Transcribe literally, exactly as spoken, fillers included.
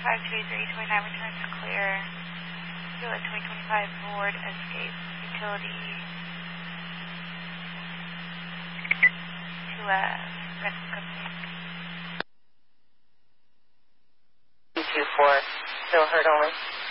five two eight three twenty-nine returns clear. Do a twenty twenty-five Ford Escape utility to a rental company. two four, still heard only.